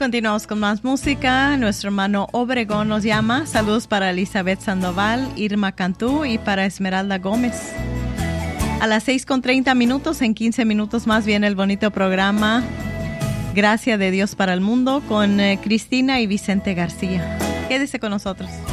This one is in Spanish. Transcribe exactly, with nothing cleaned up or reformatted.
continuamos con más música. Nuestro hermano Obregón nos llama. Saludos para Elizabeth Sandoval, Irma Cantú y para Esmeralda Gómez. A las seis con treinta minutos, en quince minutos más, viene el bonito programa Gracia de Dios para el Mundo con eh, Cristina y Vicente García. Quédese con nosotros.